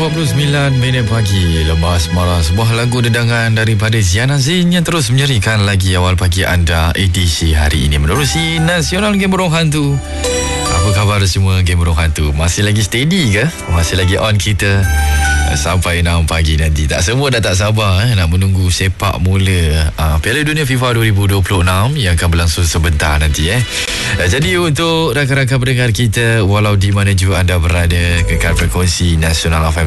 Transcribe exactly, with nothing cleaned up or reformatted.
empat puluh sembilan minit pagi. Lemas marah, sebuah lagu dedangan daripada Ziana Zain yang terus menyerikan lagi awal pagi anda edisi hari ini menerusi Nasional Game Burung Hantu. Apa khabar semua Game Burung Hantu? Masih lagi steady ke? Masih lagi on kita sampai enam pagi nanti. Tak semua dah tak sabar eh, nak menunggu sepak mula uh, Piala Dunia FIFA dua ribu dua puluh enam yang akan berlangsung sebentar nanti eh. Uh, jadi untuk rakan-rakan pendengar kita, walau di mana juga anda berada, kekal frekuensi Nasional F M